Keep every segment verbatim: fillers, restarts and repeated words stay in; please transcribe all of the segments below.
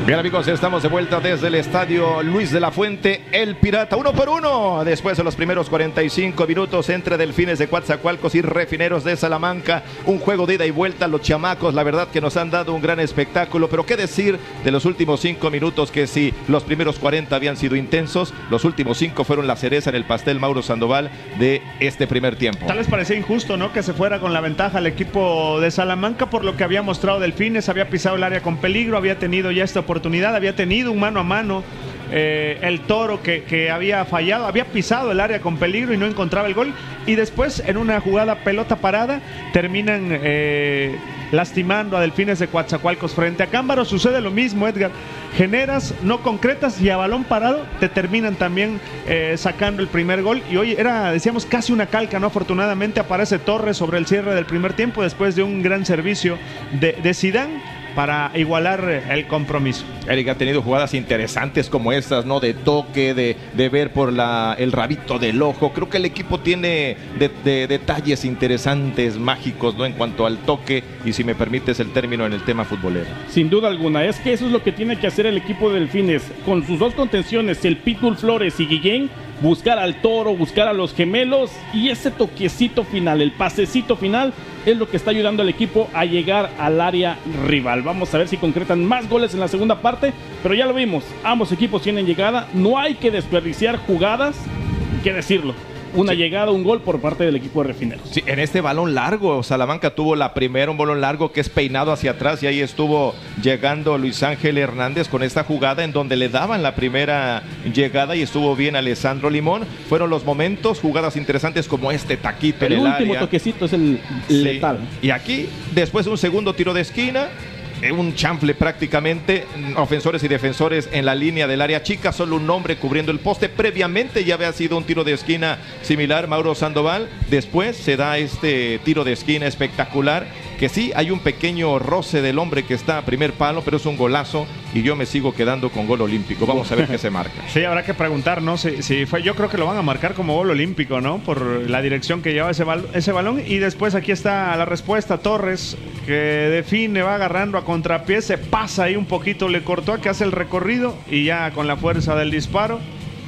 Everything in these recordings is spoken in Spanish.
Bien, amigos, estamos de vuelta desde el estadio Luis de la Fuente, el Pirata, uno por uno, después de los primeros cuarenta y cinco minutos entre Delfines de Coatzacoalcos y Refineros de Salamanca, un juego de ida y vuelta. Los chamacos, la verdad que nos han dado un gran espectáculo, pero qué decir de los últimos cinco minutos, que si los primeros cuarenta habían sido intensos, los últimos cinco fueron la cereza en el pastel, Mauro Sandoval, de este primer tiempo. Tal vez parecía injusto, ¿no?, que se fuera con la ventaja el equipo de Salamanca por lo que había mostrado Delfines, había pisado el área con peligro, había tenido ya esta oportunidad, había tenido un mano a mano, eh, el Toro que, que había fallado, había pisado el área con peligro y no encontraba el gol, y después en una jugada pelota parada terminan eh, lastimando a Delfines de Coatzacoalcos frente a Cámbaro. Sucede lo mismo, Edgar, generas, no concretas, y a balón parado te terminan también eh, sacando el primer gol. Y hoy era, decíamos, casi una calca, ¿no? Afortunadamente aparece Torres sobre el cierre del primer tiempo después de un gran servicio de, de Zidane para igualar el compromiso. Eric ha tenido jugadas interesantes como estas, ¿no? De toque, de, de ver por la, el rabito del ojo. Creo que el equipo tiene de, de, detalles interesantes, mágicos, ¿no? En cuanto al toque, y si me permites el término, en el tema futbolero. Sin duda alguna, es que eso es lo que tiene que hacer el equipo de Delfines, con sus dos contenciones, el Pitbull Flores y Guillén, buscar al Toro, buscar a los gemelos, y ese toquecito final, el pasecito final, es lo que está ayudando al equipo a llegar al área rival. Vamos a ver si concretan más goles en la segunda parte, pero ya lo vimos, ambos equipos tienen llegada, no hay que desperdiciar jugadas, hay que decirlo. Una sí. llegada, un gol por parte del equipo de Refineros. Sí, en este balón largo, Salamanca tuvo la primera, un balón largo que es peinado hacia atrás, y ahí estuvo llegando Luis Ángel Hernández con esta jugada en donde le daban la primera llegada, y estuvo bien Alessandro Limón. Fueron los momentos, jugadas interesantes como este taquito el en el área. El último toquecito es el sí. letal. Y aquí, después un segundo tiro de esquina, un chanfle prácticamente, ofensores y defensores en la línea del área chica, solo un hombre cubriendo el poste. Previamente ya había sido un tiro de esquina similar, Mauro Sandoval. Después se da este tiro de esquina espectacular, que sí, hay un pequeño roce del hombre que está a primer palo, pero es un golazo, y yo me sigo quedando con gol olímpico. Vamos a ver qué se marca. Sí, habrá que preguntar, ¿no? Si, si fue, yo creo que lo van a marcar como gol olímpico, ¿no? Por la dirección que lleva ese, bal, ese balón. Y después aquí está la respuesta, Torres, que define, va agarrando a contrapié, se pasa ahí un poquito, le cortó a que hace el recorrido, y ya con la fuerza del disparo,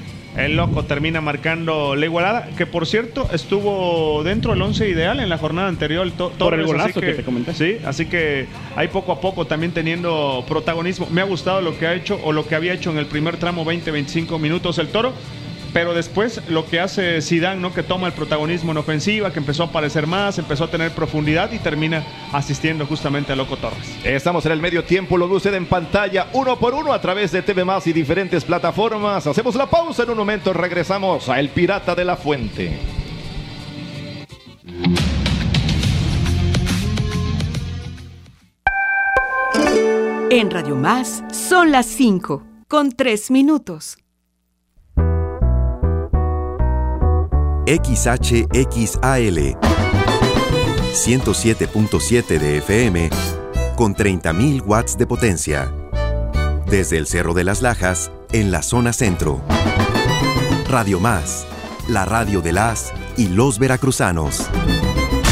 el loco termina marcando la igualada, que por cierto estuvo dentro del once ideal en la jornada anterior, el to- Torres, por el golazo así que, que te comenté. Sí, así que ahí poco a poco también teniendo protagonismo. Me ha gustado lo que ha hecho, o lo que había hecho en el primer tramo, veinte a veinticinco minutos el Toro. Pero después lo que hace Zidane, ¿no?, que toma el protagonismo en ofensiva, que empezó a aparecer más, empezó a tener profundidad y termina asistiendo justamente a Loco Torres. Estamos en el medio tiempo, lo ve usted en pantalla, uno por uno a través de T V Más y diferentes plataformas. Hacemos la pausa, en un momento regresamos a El Pirata de la Fuente. En Radio Más son las cinco, con tres minutos. X H X A L ciento siete punto siete de F M con treinta mil watts de potencia. Desde el Cerro de las Lajas, en la zona centro. Radio Más, la radio de las y los veracruzanos.